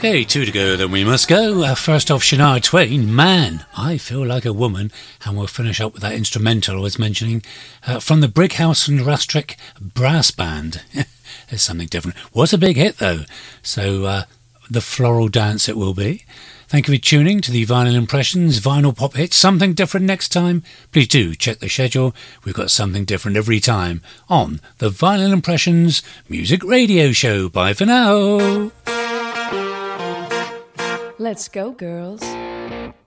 Okay, two to go, then we must go. First off, Shania Twain, Man, I Feel Like a Woman. And we'll finish up with that instrumental I was mentioning from the Brighouse and Rastrick Brass Band. There's something different. Was a big hit, though. So the floral dance it will be. Thank you for tuning to the Vinyl Impressions, Vinyl Pop Hits. Something different next time? Please do check the schedule. We've got something different every time on the Vinyl Impressions Music Radio Show. Bye for now. Let's go, girls.